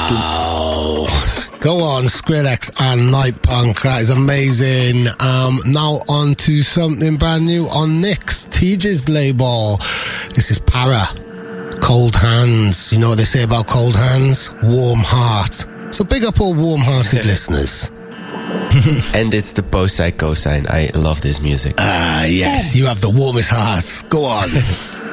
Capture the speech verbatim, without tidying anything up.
Wow. Go on, Skrillex and Night Punk. That is amazing. Um, now on to something brand new on Nick's, T J's label. This is Para. Cold Hands. You know what they say about cold hands? Warm heart. So big up all warm-hearted listeners. And it's the post-side cosign. I love this music. Ah, yes. You have the warmest hearts. Go on.